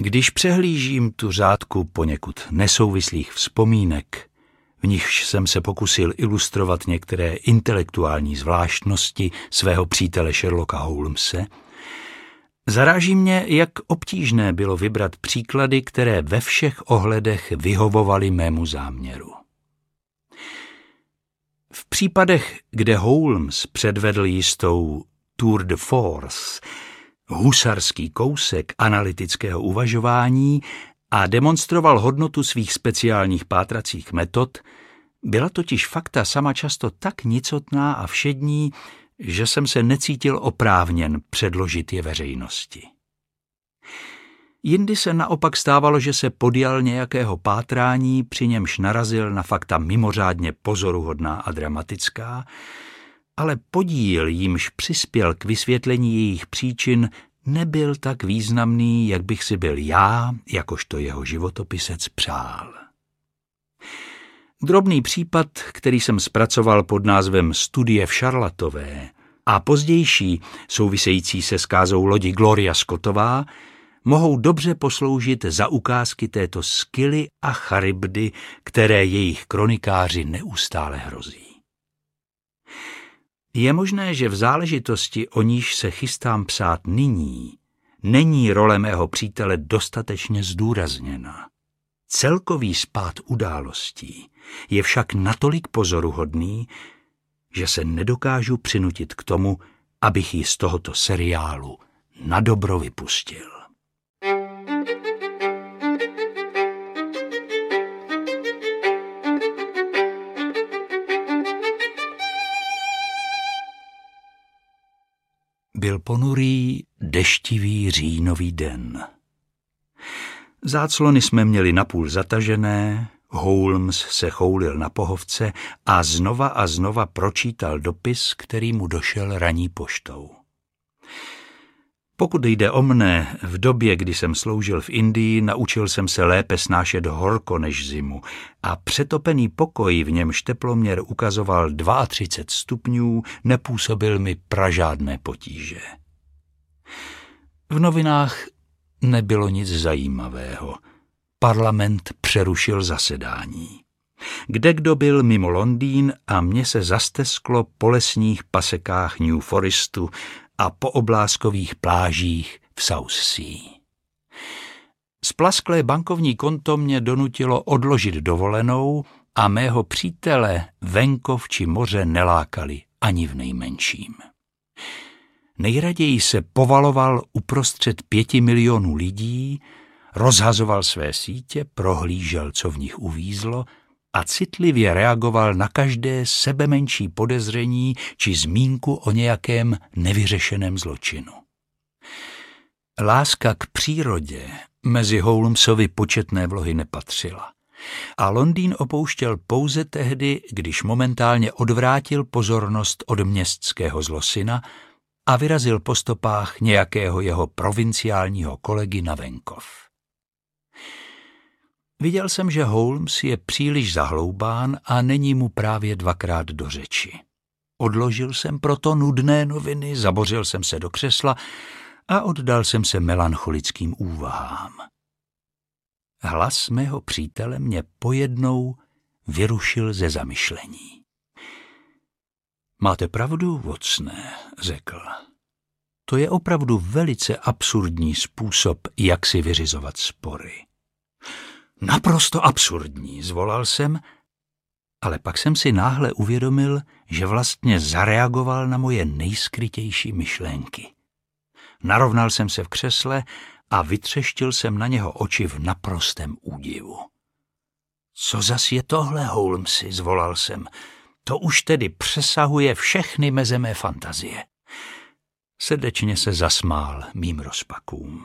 Když přehlížím tu řádku poněkud nesouvislých vzpomínek, v nichž jsem se pokusil ilustrovat některé intelektuální zvláštnosti svého přítele Sherlocka Holmese, zaráží mě, jak obtížné bylo vybrat příklady, které ve všech ohledech vyhovovaly mému záměru. V případech, kde Holmes předvedl jistou tour de force, husarský kousek analytického uvažování a demonstroval hodnotu svých speciálních pátracích metod, byla totiž fakta sama často tak nicotná a všední, že jsem se necítil oprávněn předložit je veřejnosti. Jindy se naopak stávalo, že se podjal nějakého pátrání, při němž narazil na fakta mimořádně pozoruhodná a dramatická, ale podíl, jímž přispěl k vysvětlení jejich příčin, nebyl tak významný, jak bych si byl já, jakožto jeho životopisec, přál. Drobný případ, který jsem zpracoval pod názvem Studie v Šarlatové a pozdější, související se skázou lodi Gloria Scottová, mohou dobře posloužit za ukázky této Scyly a Charybdy, které jejich kronikáři neustále hrozí. Je možné, že v záležitosti, o níž se chystám psát nyní, není role mého přítele dostatečně zdůrazněna. Celkový spád událostí je však natolik pozoruhodný, že se nedokážu přinutit k tomu, abych ji z tohoto seriálu nadobro vypustil. Byl ponurý, deštivý říjnový den. Záclony jsme měli napůl zatažené, Holmes se choulil na pohovce a znova pročítal dopis, který mu došel ranní poštou. Pokud jde o mne, v době, kdy jsem sloužil v Indii, naučil jsem se lépe snášet horko než zimu a přetopený pokoj, v němž teploměr ukazoval 32 stupňů, nepůsobil mi pražádné potíže. V novinách nebylo nic zajímavého. Parlament přerušil zasedání. Kdekdo byl mimo Londýn a mně se zastesklo po lesních pasekách New Forestu a po obláskových plážích v South Sea. Splasklé bankovní konto mě donutilo odložit dovolenou a mého přítele venkov či moře nelákali ani v nejmenším. Nejraději se povaloval uprostřed 5 milionů lidí, rozhazoval své sítě, prohlížel, co v nich uvízlo, a citlivě reagoval na každé sebemenší podezření či zmínku o nějakém nevyřešeném zločinu. Láska k přírodě mezi Holmesovi početné vlohy nepatřila a Londýn opouštěl pouze tehdy, když momentálně odvrátil pozornost od městského zlosyna a vyrazil po stopách nějakého jeho provinciálního kolegy na venkov. Viděl jsem, že Holmes je příliš zahloubán a není mu právě 2krát do řeči. Odložil jsem proto nudné noviny, zabořil jsem se do křesla a oddal jsem se melancholickým úvahám. Hlas mého přítele mě pojednou vyrušil ze zamyšlení. Máte pravdu, Watsone, řekl. To je opravdu velice absurdní způsob, jak si vyřizovat spory. Naprosto absurdní, zvolal jsem, ale pak jsem si náhle uvědomil, že vlastně zareagoval na moje nejskrytější myšlenky. Narovnal jsem se v křesle a vytřeštil jsem na něho oči v naprostém údivu. Co zas je tohle, Holmesi, zvolal jsem. To už tedy přesahuje všechny meze mé fantazie. Srdečně se zasmál mým rozpakům.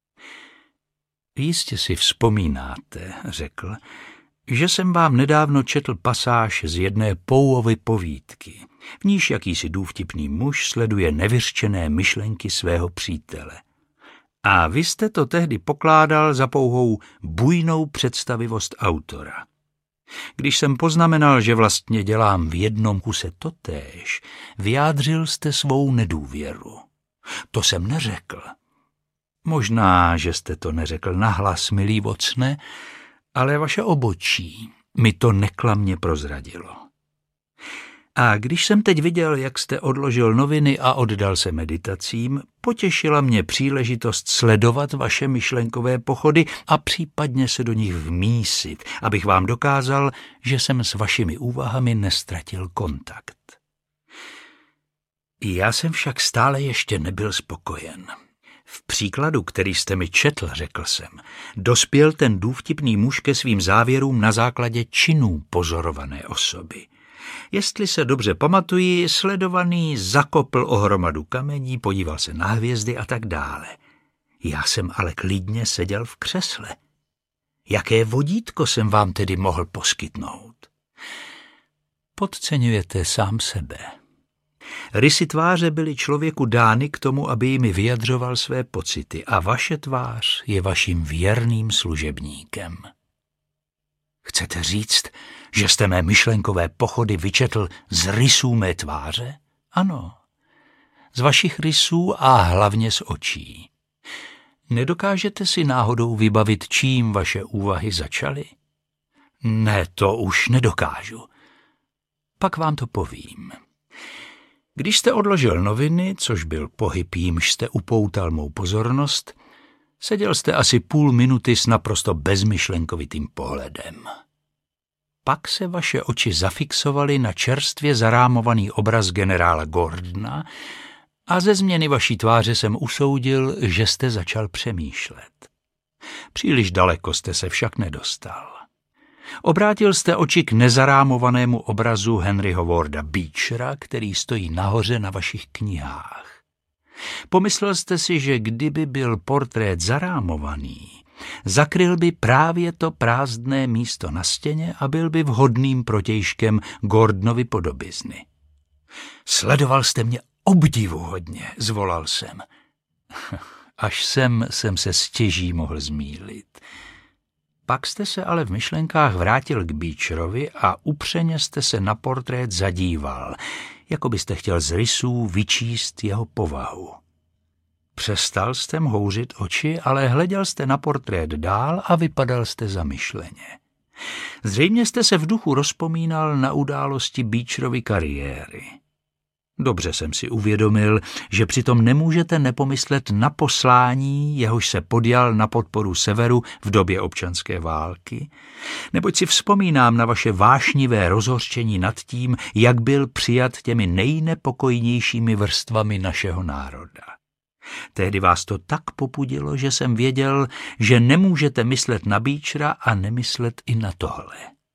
Jistě si vzpomínáte, řekl, že jsem vám nedávno četl pasáž z jedné Poeovy povídky, v níž jakýsi důvtipný muž sleduje nevyřčené myšlenky svého přítele. A vy jste to tehdy pokládal za pouhou bujnou představivost autora. Když jsem poznamenal, že vlastně dělám v jednom kuse totéž, vyjádřil jste svou nedůvěru. To jsem neřekl. Možná, že jste to neřekl nahlas, milý Watson, ale vaše obočí mi to neklamně prozradilo. A když jsem teď viděl, jak jste odložil noviny a oddal se meditacím, potěšila mě příležitost sledovat vaše myšlenkové pochody a případně se do nich vmísit, abych vám dokázal, že jsem s vašimi úvahami nestratil kontakt. Já jsem však stále ještě nebyl spokojen. V příkladu, který jste mi četl, řekl jsem, dospěl ten důvtipný muž ke svým závěrům na základě činů pozorované osoby. Jestli se dobře pamatuji, sledovaný zakopl o hromadu kamení, podíval se na hvězdy a tak dále. Já jsem ale klidně seděl v křesle. Jaké vodítko jsem vám tedy mohl poskytnout? Podceňujete sám sebe. Rysy tváře byly člověku dány k tomu, aby jimi vyjadřoval své pocity a vaše tvář je vaším věrným služebníkem. Chcete říct, že jste mé myšlenkové pochody vyčetl z rysů mé tváře? Ano, z vašich rysů a hlavně z očí. Nedokážete si náhodou vybavit, čím vaše úvahy začaly? Ne, to už nedokážu. Pak vám to povím. Když jste odložil noviny, což byl pohyb, jímž jste upoutal mou pozornost, seděl jste asi půl minuty s naprosto bezmyšlenkovitým pohledem. Pak se vaše oči zafixovaly na čerstvě zarámovaný obraz generála Gordona a ze změny vaší tváře jsem usoudil, že jste začal přemýšlet. Příliš daleko jste se však nedostal. Obrátil jste oči k nezarámovanému obrazu Henryho Warda Beechera, který stojí nahoře na vašich knihách. Pomyslel jste si, že kdyby byl portrét zarámovaný, zakryl by právě to prázdné místo na stěně a byl by vhodným protějškem Gordonovy podobizny. Sledoval jste mě obdivuhodně, zvolal jsem. Až jsem se stěží mohl zmýlit. Pak jste se ale v myšlenkách vrátil k Beecherovi a upřeně jste se na portrét zadíval, jako byste chtěl z rysů vyčíst jeho povahu. Přestal jste houřit oči, ale hleděl jste na portrét dál a vypadal jste zamyšleně. Zřejmě jste se v duchu rozpomínal na události Beecherovy kariéry. Dobře jsem si uvědomil, že přitom nemůžete nepomyslet na poslání, jehož se podjal na podporu severu v době občanské války, neboť si vzpomínám na vaše vášnivé rozhořčení nad tím, jak byl přijat těmi nejnepokojnějšími vrstvami našeho národa. Tehdy vás to tak popudilo, že jsem věděl, že nemůžete myslet na Beechera a nemyslet i na tohle.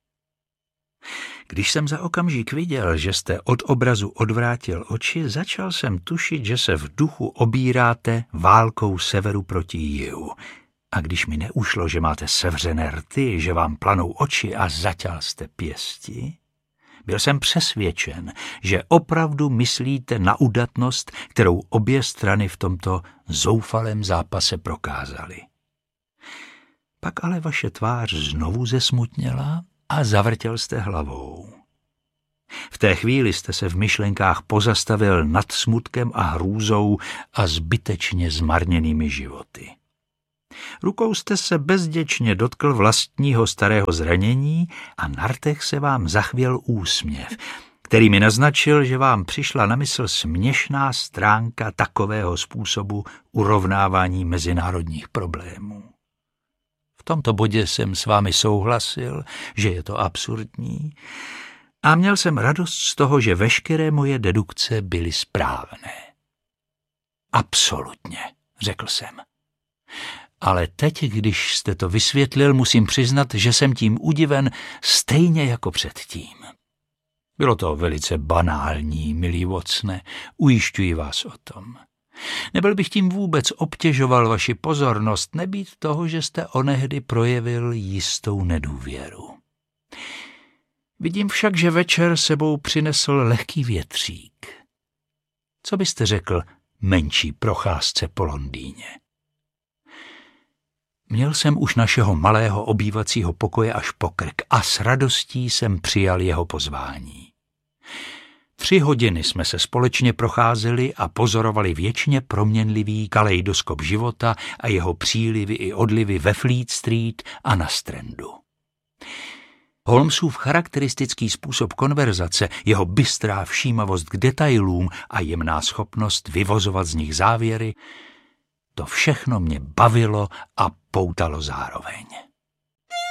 Když jsem za okamžik viděl, že jste od obrazu odvrátil oči, začal jsem tušit, že se v duchu obíráte válkou severu proti jihu. A když mi neušlo, že máte sevřené rty, že vám planou oči a zaťal jste pěsti, byl jsem přesvědčen, že opravdu myslíte na udatnost, kterou obě strany v tomto zoufalém zápase prokázaly. Pak ale vaše tvář znovu zesmutněla a zavrtěl jste hlavou. V té chvíli jste se v myšlenkách pozastavil nad smutkem a hrůzou a zbytečně zmarněnými životy. Rukou jste se bezděčně dotkl vlastního starého zranění a na rtech se vám zachvěl úsměv, který mi naznačil, že vám přišla na mysl směšná stránka takového způsobu urovnávání mezinárodních problémů. V tomto bodě jsem s vámi souhlasil, že je to absurdní, a měl jsem radost z toho, že veškeré moje dedukce byly správné. Absolutně, řekl jsem. Ale teď, když jste to vysvětlil, musím přiznat, že jsem tím udiven stejně jako předtím. Bylo to velice banální, milý Watsone, ujišťuji vás o tom. Nebyl bych tím vůbec obtěžoval vaši pozornost, nebýt toho, že jste onehdy projevil jistou nedůvěru. Vidím však, že večer sebou přinesl lehký větřík. Co byste řekl menší procházce po Londýně? Měl jsem už našeho malého obývacího pokoje až po krk a s radostí jsem přijal jeho pozvání. 3 hodiny jsme se společně procházeli a pozorovali věčně proměnlivý kaleidoskop života a jeho přílivy i odlivy ve Fleet Street a na Strandu. Holmesův charakteristický způsob konverzace, jeho bystrá všímavost k detailům a jemná schopnost vyvozovat z nich závěry, to všechno mě bavilo a poutalo zároveň.